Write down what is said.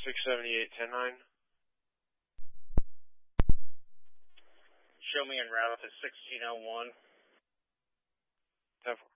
678-10-9. Show me en route to 1601. 10-4.